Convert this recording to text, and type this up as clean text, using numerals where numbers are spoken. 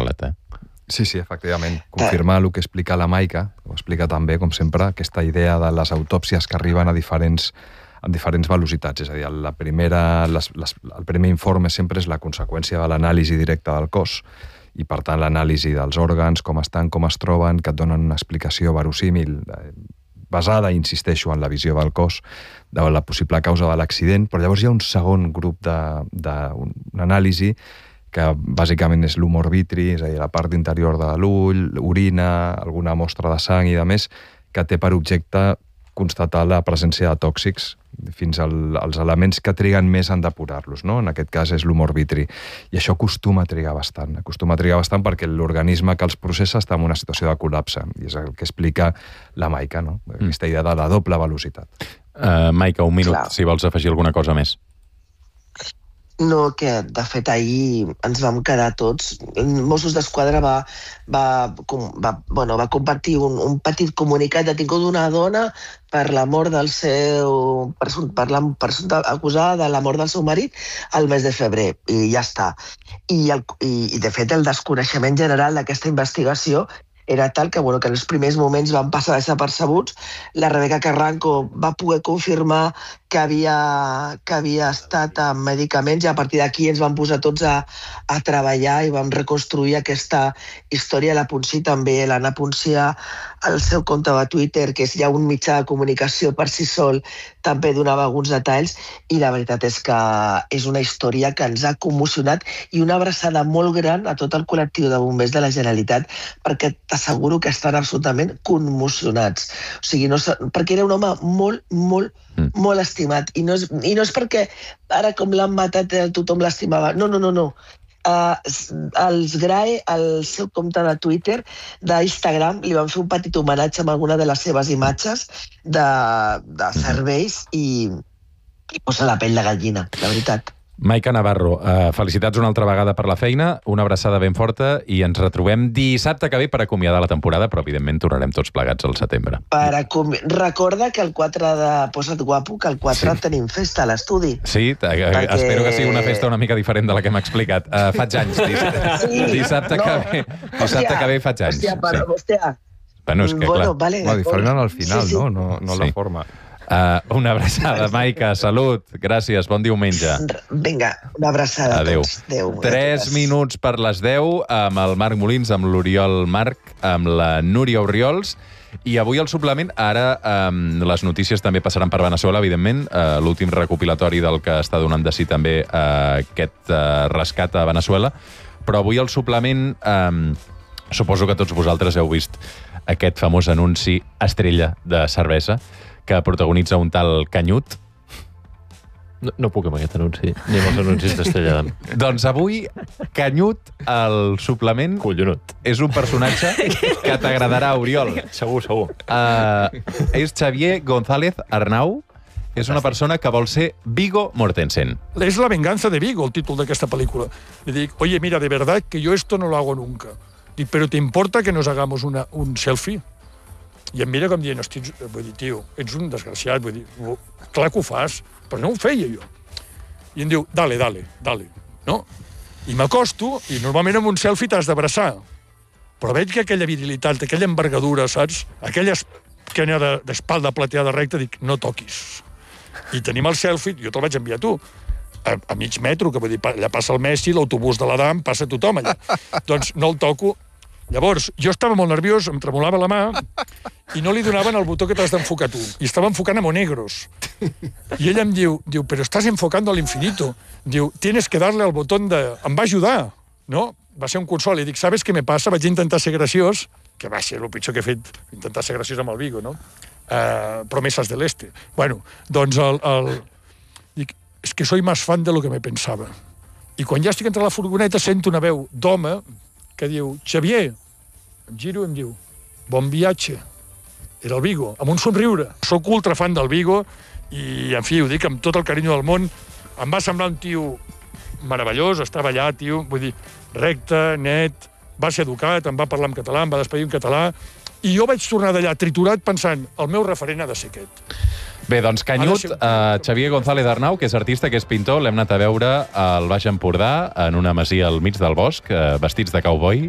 correlet, Sí, efectivament. Confirmar el que explica la Maica, ho explica també, com sempre, aquesta idea de les autòpsies que arriben amb diferents velocitats. És a dir, el primer informe sempre és la conseqüència de l'anàlisi directa del cos i, per tant, l'anàlisi dels òrgans, com estan, com es troben, que et donen una explicació verosímil, basada, insisteixo, en la visió del cos, de la possible causa de l'accident, però llavors hi ha un segon grup d'anàlisi que bàsicament és l'humor vitri, és a dir, la part interior de l'ull, orina, alguna mostra de sang i de més, que té per objecte constatar la presència de tòxics fins als elements que triguen més en depurar-los, no? En aquest cas és l'humor vitri. I això acostuma a trigar bastant perquè l'organisme que els processa està en una situació de col·lapse, i és el que explica la Maica, no? Aquesta idea de la doble velocitat. Maica, un minut, si vols afegir alguna cosa més. No, que de fet ahir ens vam quedar tots. Mossos d'Esquadra va compartir un petit comunicat detingut d'una dona per la mort del seu... per la presumpta acusada de la mort del seu marit al mes de febrer, i ja està. I de fet, el desconeixement general d'aquesta investigació era tal que en els primers moments van passar desapercebuts. La Rebeca Carranco va poder confirmar que havia estat amb medicaments, i a partir d'aquí ens vam posar tots a treballar i vam reconstruir aquesta història. La Puncí també, l'Anna Puncí, al seu compte de Twitter, que és ja un mitjà de comunicació per si sol, també donava alguns detalls, i la veritat és que és una història que ens ha commocionat, i una abraçada molt gran a tot el col·lectiu de bombers de la Generalitat, perquè t'asseguro que estan absolutament commocionats. O sigui, perquè era un home molt estimat, i no és perquè ara com l'han matat tothom l'estimava, no. Els GRAE, al seu compte de Twitter, d'Instagram, li van fer un petit homenatge amb alguna de les seves imatges de serveis, i posa la pell de gallina, la veritat. Maica Navarro, felicitats una altra vegada per la feina, una abraçada ben forta, i ens retrobem dissabte que ve per acomiadar la temporada, però evidentment tornarem tots plegats al setembre. Recorda que el 4 de... Posa't guapo, que el 4 tenim festa a l'estudi. Sí, espero que sigui una festa una mica diferent de la que m'ha explicat. Faig anys, dissabte que ve faig anys. Hòstia. Bueno, és que clar. Diferent al final, no la forma. Una abraçada, Maica, salut, gràcies, bon diumenge. Vinga, una abraçada a tots. Adéu. 3 minuts per les 10, amb el Marc Molins, amb l'Oriol Marc, amb la Núria Orriols, i avui al suplement, ara les notícies també passaran per Veneçuela, evidentment, l'últim recopilatori del que està donant de si també aquest rescat a Veneçuela, però avui al suplement suposo que tots vosaltres heu vist aquest famós anunci estrella de cervesa que protagonitza un tal Canyut. No puc amb aquest anunci, ni amb els anuncis d'Estrella d'Am. Doncs avui, Canyut, al suplement, collonut, és un personatge que t'agradarà, Oriol. Segur. És Xavier González Arnau, és una persona que vol ser Viggo Mortensen. Es la venganza de Viggo, el títol d'aquesta pel·lícula. Le dic, oye, mira, de verdad que yo esto no lo hago nunca. Dic, pero ¿te importa que nos hagamos un selfie? I em mira com dient, hosti, vull dir, tio, ets un desgraciat, vull dir, clar que ho fas, però no ho feia jo. I em diu, dale, no? I m'acosto, i normalment amb un selfie t'has d'abraçar, però veig que aquella virilitat, aquella envergadura, saps? Aquella esquena d'espalda plateada recta, dic, no toquis. I tenim el selfie, jo te'l vaig enviar a tu, a mig metro, que vull dir, allà passa el Messi, l'autobús de l'Adam, passa tothom allà. Doncs no el toco. Llavors, jo estava molt nerviós, em tremolava la mà, i no li donaven el botó que t'has d'enfocar tu. I estava enfocant a Monegros. I ell em diu, però estàs enfocando al infinito. Diu, tienes que darle al botón de... Em va ajudar, no? Va ser un consol. I dic, ¿sabes què me passa? Vaig intentar ser graciós, que va ser el pitjor que he fet, intentar ser graciós amb el Viggo, no? Promesas del Este. Bueno, doncs dic, és que soy más fan de lo que me pensava. I quan ja estic entre la furgoneta sento una veu d'home que diu, Xavier, em giro i em diu, bon viatge. Era el Viggo, amb un somriure. Soc ultra fan del Viggo i, en fi, ho dic amb tot el carinyo del món. Em va semblar un tio meravellós, estava allà, tio, vull dir, recte, net, va ser educat, em va parlar en català, em va despedir en català, i jo vaig tornar d'allà triturat pensant, el meu referent ha de ser aquest. Bé, doncs Canyut, Xavier González Arnau, que és artista, que és pintor, l'hem anat a veure al Baix Empordà, en una masia al mig del bosc, vestits de cowboy,